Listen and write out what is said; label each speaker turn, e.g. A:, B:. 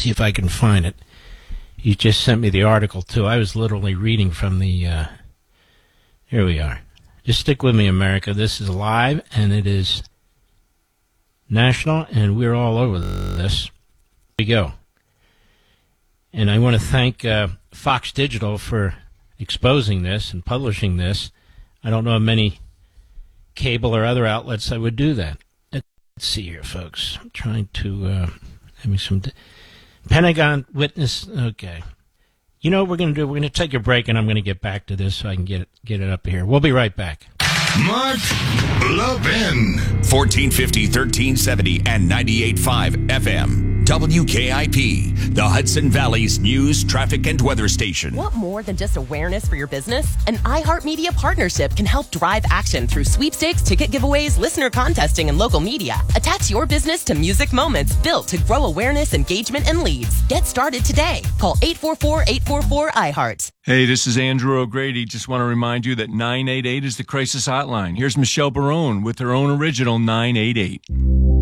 A: see if I can find it. You just sent me the article, too. I was literally reading from the... here we are. Just stick with me, America. This is live, and it is national, and we're all over this. Here we go. And I want to thank Fox Digital for exposing this and publishing this. I don't know of many cable or other outlets that would do that. Let's see here, folks. I'm trying to... give me some... Pentagon witness... Okay. You know what we're going to do? We're going to take a break, and I'm going to get back to this so I can get it up here. We'll be right back.
B: Mark Levin.
C: 1450, 1370, and 98.5 FM. WKIP, the Hudson Valley's news, traffic, and weather station.
D: Want more than just awareness for your business? An iHeartMedia partnership can help drive action through sweepstakes, ticket giveaways, listener contesting, and local media. Attach your business to music moments built to grow awareness, engagement, and leads. Get started today. Call 844-844-iHeart.
E: Hey, this is Andrew O'Grady. Just want to remind you that 988 is the crisis hotline. Here's Michelle Barone with her own original 988.